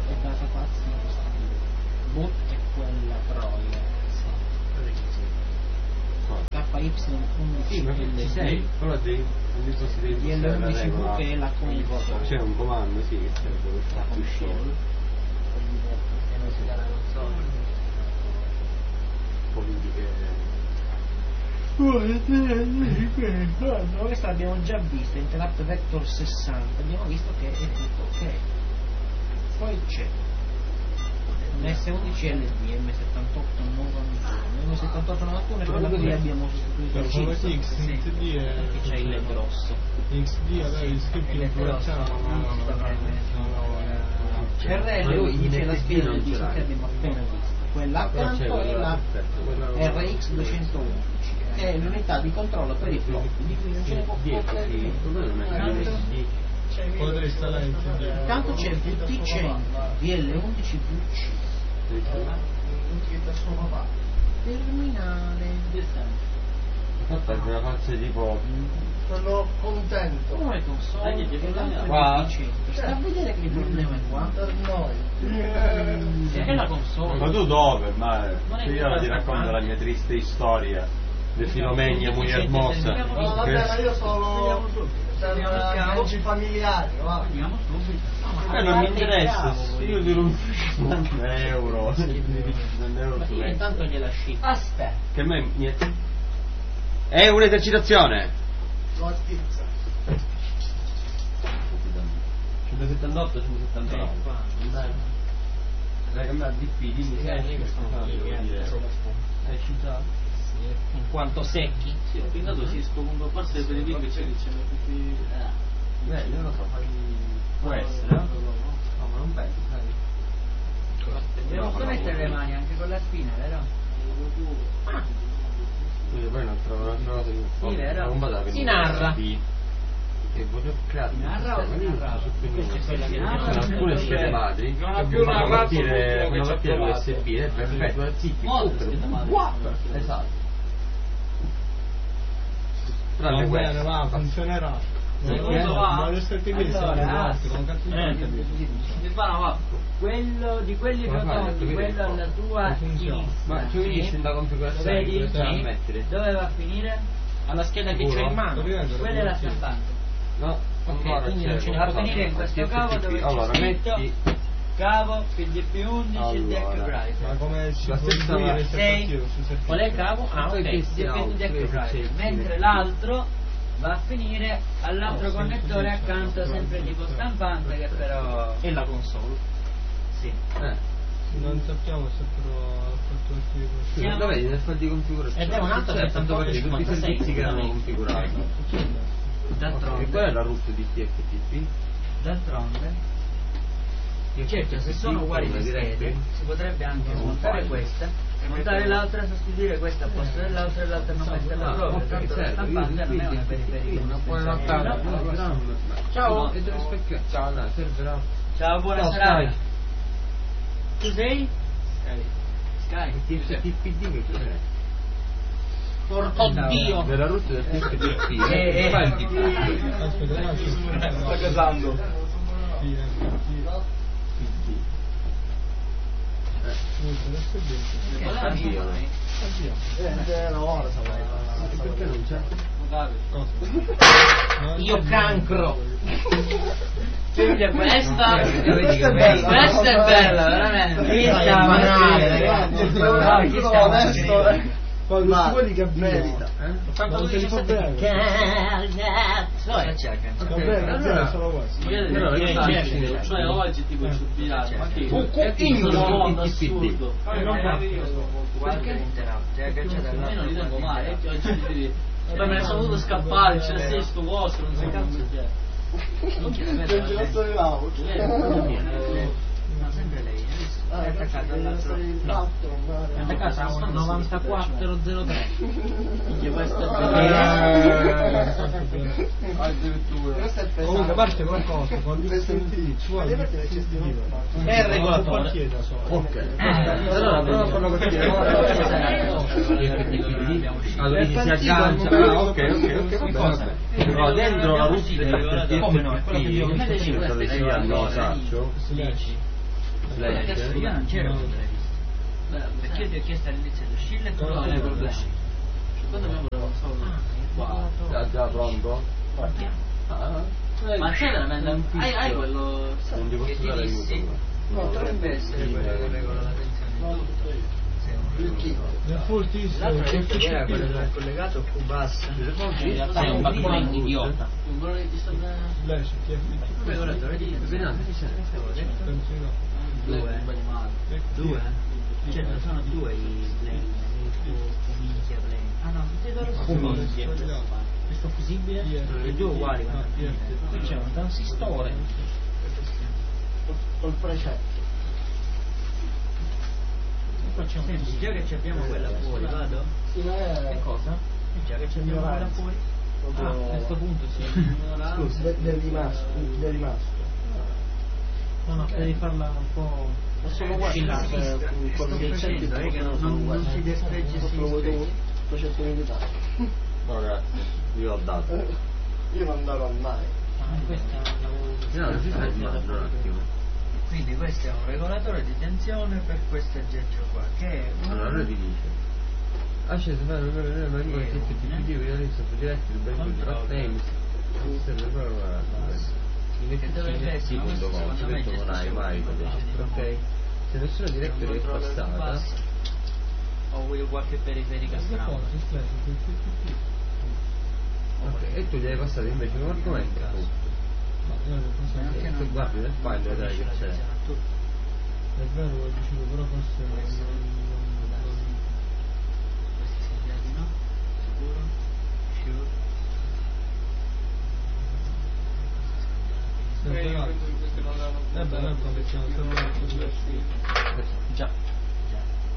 è data pazza in questo video. Bot è quella troia. KY11 però devi DL11V che è la console. c'è un comando che serve per farti uscire. E non si dà la console. Questa l'abbiamo già vista, Interact Vector 60, abbiamo visto che è tutto ok. Poi c'è un S11 LD, M7891, M7891 è quella che abbiamo sostituito il chip, perché c'è il LED rosso. XD avevi scritto in RL dice la spina del disco che abbiamo appena visto, quella accanto è la RX211 che è l'unità di controllo per i floppy, di cui non ce ne può Potrei installare il intanto c'è il VT100 DL11VC terminale. Fatta una faccia tipo sono contento. Come console qua sta a vedere che il problema è qua Per noi. è la console. ma tu dove? Ma io ti racconto la mia triste storia di Filomenia muy hermosa. No, vabbè, ma io sono amici familiari, va. Non mi interessa, io ti non euro. Io intanto gliela scippo. Aspetta. Che a me niente. È un'esercitazione. Lo stizza. 178, 179. Dai, cambiare DP, dimmi se hai citato. In quanto secchi. Sì, ho pintato Cisco con parte per i video che c'è tutti. Non lo so, può essere, no? No, ma non penso, sai. Devo solo mettere le mani anche con la spina, vero? Poi un'altra cosa che Sì, vero? non vado a Si narra. E voglio creare un Narra o sistema si narra? Questa è quella che ci sono alcune schede madri che fanno partire l'USB è perfetto, zicchi, esatto. Tranne questo. va, funzionerà. Allora, quello di quelli rotondi, quello alla tua Ma ci unisci in la configurazione vedi? che possiamo mettere? Dove va a finire? Alla scheda che c'è in mano. Quella è la stampante. No, Ok, quindi non ce ne Va a finire in questo cavo dove allora c'è scritto metti cavo PDP11 Allora. DEC Drive. Ma come ci La può stessa dire se sei- partito su servizio? Qual è il cavo? Ah, Poi ok. questi DEC Drive. Mentre l'altro va a finire all'altro connettore accanto, sempre tipo stampante, che però E la console. sì. Non sappiamo se però ha fatto anche questo. Siamo- Lo vedi nel file di configurazione? Ed è un altro Cioè, tanto per dire tutti i 56, servizi che erano configurati. E D'altronde, qual è la root di TFTP? d'altronde, certo, se sono uguali di schede, si potrebbe anche smontare questa, montare l'altra, sostituire questa al posto dell'altra e l'altra non metterla proprio, tanto la stampante non è una periferia. Ciao. E dove specchiare? Ciao, no, servirà. Ciao, buona No, serata. Sky. Tu sei? Sky. TFTPD che cos'è? Oddio. Della root del TFTP. Eh. Fai il DP. Aspetta, Sta casando. adesso è dentro. Una ora Perché non c'è? Io cancro. Figlia, questa Questa è bella. Questa è bella, veramente. Questa è banale, ragazzi. No, chi sta Onesto, Quando tu vuoi capire merita. Non te li fa bene. Cosa c'è accanto? Va bene, Allora- solo questo. Cioè oggi tipo il subirato, ma che Un cucchino. mondo assurdo. Guarda l'interazione, è agganciata Io non li all'altro. tengo male, oggi me ne sono dovuto scappare, c'è sto coso, non so cazzo Non ce la storiamo. Ma sempre lei, è attaccata all'altro. È attaccata a un 9403. Minchia, questo Addirittura. Comunque, a parte qualcosa, quando tu senti ci vuole È il regolatore. Ok. Allora prova a farlo così. Allora si aggancia. Ah, ok. Vabbè. Però dentro la root del Come no, è quello che devo mettere. no, saccio. Slash. Io non c'ero quando l'hai visto. Perché io ti ho chiesto all'inizio di uscire e tu non hai voluto uscire. Quando abbiamo provato Già pronto? Partiamo. Ma c'è veramente hai quello Non ti Che posso ti dare dissi? aiuto. Potrebbe essere quello che regola la tensione di tutto. Se Nel fortissimo, l'altro era quello che era collegato più bassa. In realtà è un piccolo idiota. un volo che ti sta dando Slash, chi è Il regolatore di penso di no. Due. Cioè non sono due i plane, il minchia plane. Ah no, tutti e due lo stesso. Questo fusibile, Le due uguali vanno a finire. qui c'è un transistore. Col precetto. E qua c'è un Senti, già che ci abbiamo quella fuori, vado? Sì, ma Che è cosa? Già che ci abbiamo quella fuori? Ah, a questo punto sì. scusa, del rimasto. No, devi farla un po'. Sono uguali. Sto facendo, che non si despreggi, si despreggi. Processo militare. No, grazie. Io ho dato. Io non darò mai. Questa l'avevo No, si sta immagino un attimo. Quindi questo è un regolatore di tensione per questo aggeggio qua, che è Allora ti dice. Acceso fare un vengo che ti più realizza su diretti il banco di Rattemi. che dovrebbe essere Secondo questo, conto, secondo me detto non hai mai detto, ok? Se nessuna direttore è passata, o vuoi qualche periferica strana? ok, e tu gli hai passato invece un argomento. E tu guardi nel file e vedrai che c'è. È vero, lo dicevo, però forse Questi segnali no? Sicuro? Sure? noi quando siamo